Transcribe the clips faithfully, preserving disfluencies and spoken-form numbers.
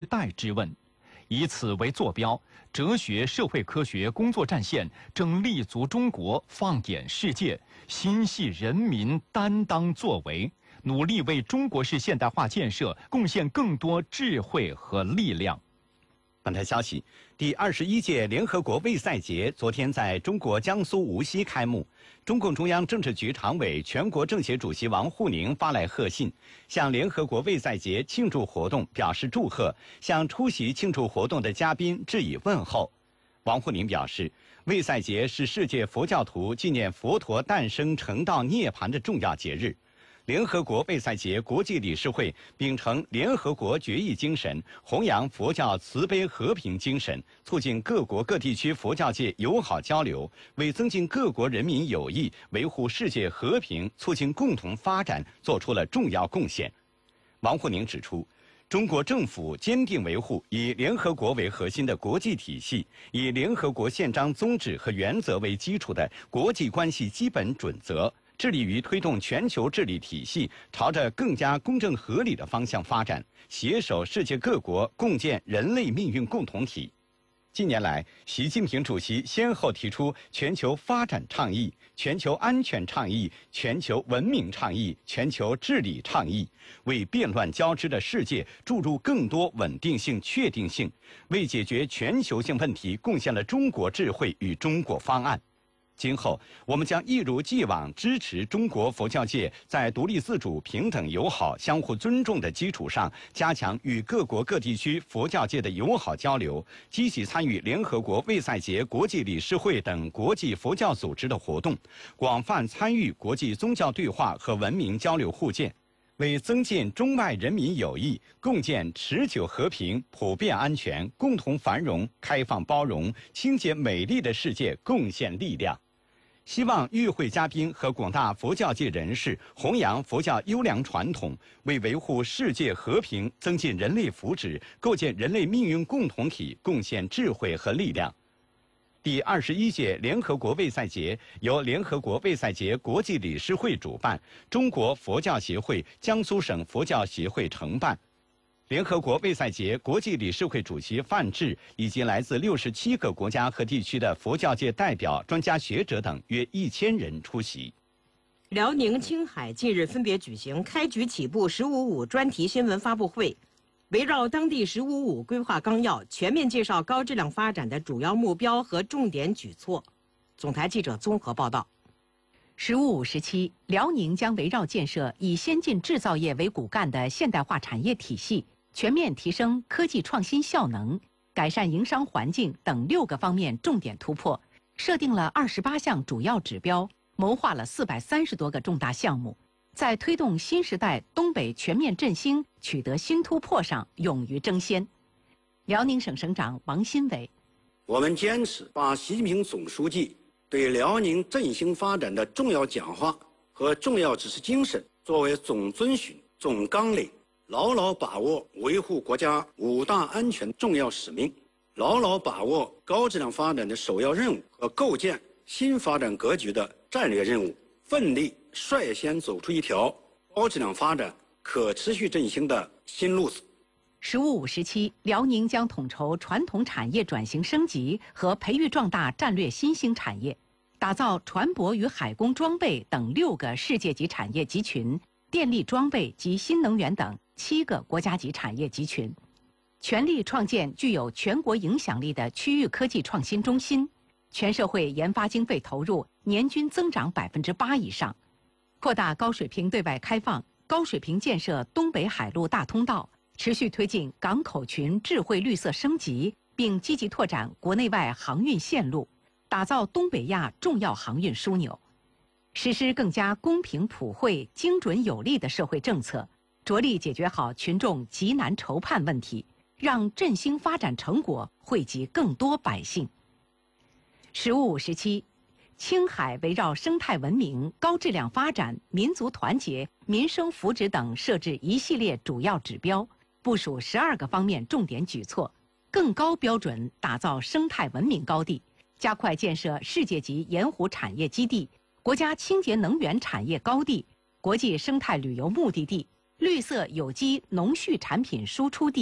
代之问。以此为坐标，哲学社会科学工作战线正立足中国，放眼世界，心系人民，担当作为，努力为中国式现代化建设贡献更多智慧和力量。 本台消息，第二十一届联合国卫赛节昨天在中国江苏无锡开幕。中共中央政治局常委、全国政协主席王沪宁发来贺信，向联合国卫赛节庆祝活动表示祝贺，向出席庆祝活动的嘉宾致以问候。王沪宁表示，卫赛节是世界佛教徒纪念佛陀诞生成道涅槃的重要节日。联合国卫赛节国际理事会秉承联合国决议精神，弘扬佛教慈悲和平精神，促进各国各地区佛教界友好交流，为增进各国人民友谊、维护世界和平、促进共同发展做出了重要贡献。王沪宁指出，中国政府坚定维护以联合国为核心的国际体系，以联合国宪章宗旨和原则为基础的国际关系基本准则，致力于推动全球治理体系朝着更加公正合理的方向发展，携手世界各国共建人类命运共同体。近年来，习近平主席先后提出全球发展倡议、全球安全倡议、全球文明倡议、全球治理倡议，为变乱交织的世界注入更多稳定性、确定性，为解决全球性问题贡献了中国智慧与中国方案。今后，我们将一如既往支持中国佛教界在独立自主、平等友好、相互尊重的基础上，加强与各国各地区佛教界的友好交流，积极参与联合国卫赛节国际理事会等国际佛教组织的活动，广泛参与国际宗教对话和文明交流互鉴，为增进中外人民友谊、共建持久和平、普遍安全、共同繁荣、开放包容、清洁美丽的世界贡献力量。希望与会嘉宾和广大佛教界人士弘扬佛教优良传统，为维护世界和平、增进人类福祉、构建人类命运共同体贡献智慧和力量。第二十一届联合国卫赛节由联合国卫赛节国际理事会主办，中国佛教协会、江苏省佛教协会承办。联合国卫赛节国际理事会主席范志以及来自六十七个国家和地区的佛教界代表、专家学者等约一千人出席。 辽宁、青海近日分别举行开局起步“十五五”专题新闻发布会，围绕当地“十五五”规划纲要，全面介绍高质量发展的主要目标和重点举措。总台记者综合报道。 十五五时期，辽宁将围绕建设以先进制造业为骨干的现代化产业体系，全面提升科技创新效能，改善营商环境等六个方面重点突破，设定了二十八项主要指标，谋划了四百三十多个重大项目，在推动新时代东北全面振兴取得新突破上勇于争先。辽宁省省长王新伟： 我们坚持把习近平总书记对辽宁振兴发展的重要讲话和重要指示精神作为总遵循、总纲领，牢牢把握维护国家五大安全重要使命，牢牢把握高质量发展的首要任务和构建新发展格局的战略任务，奋力率先走出一条高质量发展、可持续振兴的新路子。 十五五时期，辽宁将统筹传统产业转型升级和培育壮大战略新兴产业，打造船舶与海工装备等六个世界级产业集群，电力装备及新能源等七个国家级产业集群，全力创建具有全国影响力的区域科技创新中心，全社会研发经费投入年均增长百分之八以上，扩大高水平对外开放，高水平建设东北海陆大通道，持续推进港口群智慧绿色升级，并积极拓展国内外航运线路，打造东北亚重要航运枢纽，实施更加公平普惠、精准有力的社会政策，着力解决好群众急难愁盼问题，让振兴发展成果惠及更多百姓。十五五时期，青海围绕生态文明、高质量发展、民族团结、民生福祉等设置一系列主要指标，部署十二个方面重点举措，更高标准打造生态文明高地，加快建设世界级盐湖产业基地、国家清洁能源产业高地、国际生态旅游目的地、绿色有机农畜产品输出地，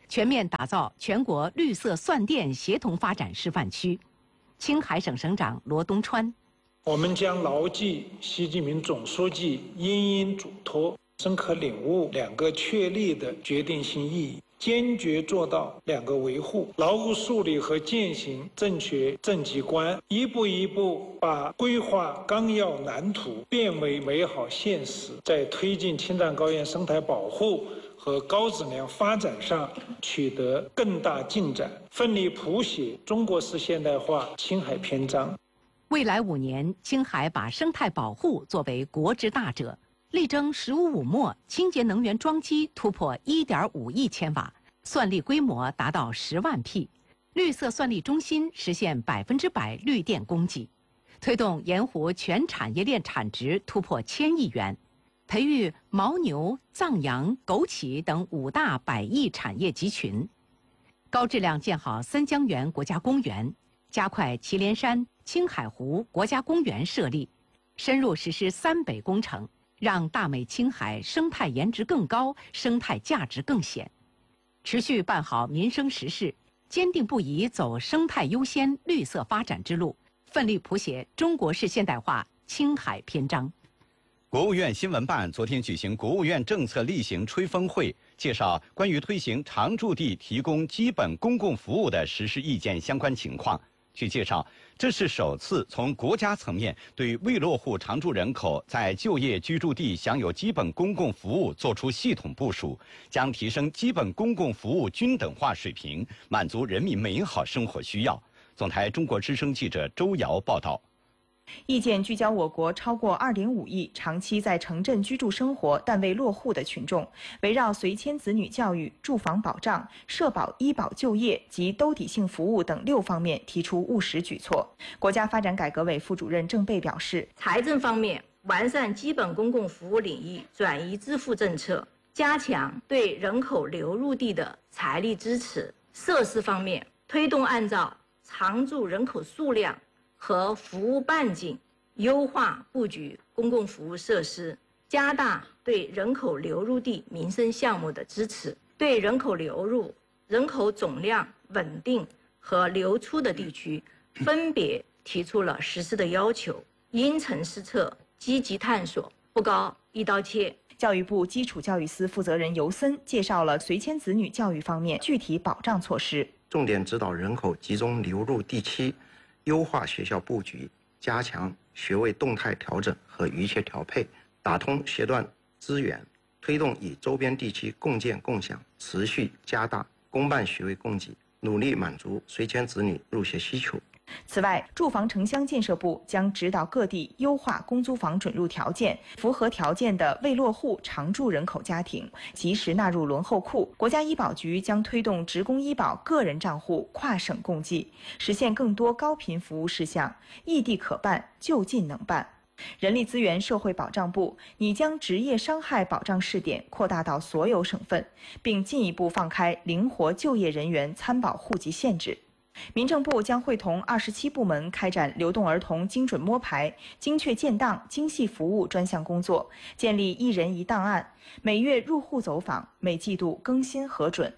全面打造全国绿色蒜电协同发展示范区。青海省省长罗东川， 我们将牢记习近平总书记殷殷嘱托，深刻领悟两个确立的决定性意义，坚决做到两个维护，牢固树立和践行正确政绩观，一步一步把规划纲要蓝图变为美好现实，在推进青藏高原生态保护和高质量发展上取得更大进展，奋力谱写中国式现代化青海篇章。 未来五年，青海把生态保护作为国之大者，力争“十五五”末清洁能源装机突破 一点五亿千瓦，蒜粒规模达到十万屉，绿色蒜粒中心实现百分之百绿电供给，推动盐湖全产业链产值突破千亿元，培育牦牛、藏羊、枸杞等五大百亿产业集群，高质量建好三江源国家公园，加快祁连山、青海湖国家公园设立，深入实施三北工程，让大美青海生态颜值更高，生态价值更显。持续办好民生实事，坚定不移走生态优先、绿色发展之路，奋力谱写中国式现代化青海篇章。 国务院新闻办昨天举行国务院政策例行吹风会，介绍关于推行常住地提供基本公共服务的实施意见相关情况。据介绍，这是首次从国家层面对未落户常住人口在就业居住地享有基本公共服务作出系统部署，将提升基本公共服务均等化水平，满足人民美好生活需要。总台中国之声记者周瑶报道。 意见聚焦我国超过 二点五亿长期在城镇居住生活但未落户的群众，围绕随迁子女教育、住房保障、社保、医保、就业及兜底性服务等六方面提出务实举措。国家发展改革委副主任郑贝表示， 财政方面完善基本公共服务领域转移支付政策，加强对人口流入地的财力支持；设施方面推动按照常住人口数量和服务半径优化布局公共服务设施，加大对人口流入地民生项目的支持，对人口流入、人口总量稳定和流出的地区分别提出了实施的要求，因城施策，积极探索，不搞一刀切。 教育部基础教育司负责人尤森介绍了随迁子女教育方面具体保障措施， 重点指导人口集中流入地区优化学校布局，加强学位动态调整和预切调配，打通学段资源，推动与周边地区共建共享，持续加大公办学位供给，努力满足随迁子女入学需求。 此外，住房城乡建设部将指导各地优化公租房准入条件，符合条件的未落户常住人口家庭及时纳入轮候库。国家医保局将推动职工医保个人账户跨省共济，实现更多高频服务事项异地可办，就近能办。人力资源社会保障部拟将职业伤害保障试点扩大到所有省份，并进一步放开灵活就业人员参保户籍限制。民政部将会同二十七部门开展流动儿童精准摸排、精确建档、精细服务专项工作，建立一人一档案，每月入户走访，每季度更新核准。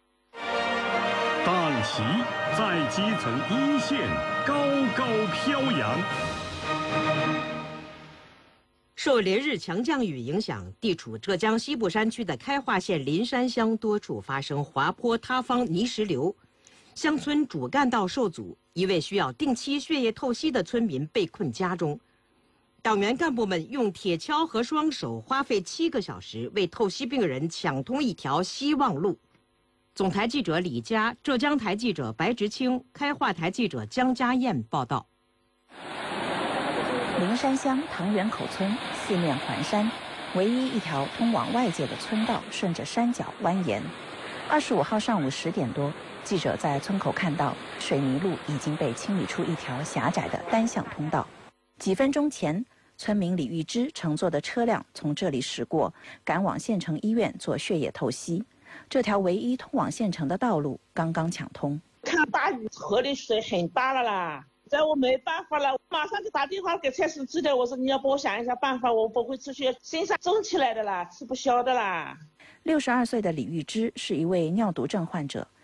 大旗在基层一线高高飘扬。 受连日强降雨影响，地处浙江西部山区的开化县林山乡多处发生滑坡塌方泥石流。乡村主干道受阻，一位需要定期血液透析的村民被困家中。党员干部们用铁锹和双手，花费七个小时为透析病人抢通一条希望路。总台记者李佳、浙江台记者白直清、开化台记者江家燕报道。 灵山乡唐园口村四面环山，唯一一条通往外界的村道顺着山脚蜿蜒。二十五号上午十点多，记者在村口看到水泥路已经被清理出一条狭窄的单向通道。几分钟前，村民李玉芝乘坐的车辆从这里驶过，赶往县城医院做血液透析。这条唯一通往县城的道路刚刚抢通。 看大雨，河里水很大了啦，这我没办法了，马上就打电话给财政局的，我说你要帮我想一下办法，我不会出去，身上肿起来的啦，吃不消的啦。 六十二岁的李玉芝是一位尿毒症患者，